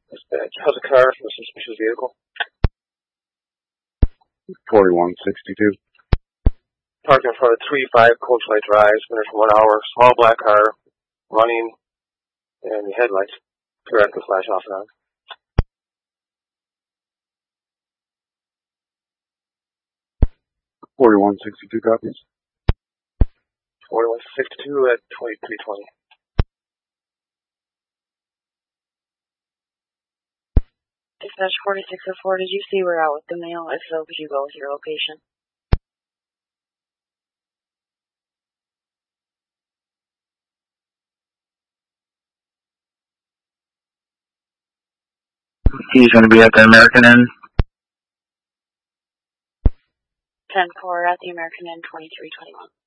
Dispatch. How's the car from a suspicious vehicle? 4162. Parked in front of 35 Coachlight Drive. Been there for 1 hour. Small black car. Running. And the headlights. Periodically flash off and on. 4162 copies. 4162 at 2320. Dispatch 4604, did you see we're out with the mail? If so, could you go with your location? He's going to be at the American Inn. 10-4 at the American Inn, 2321.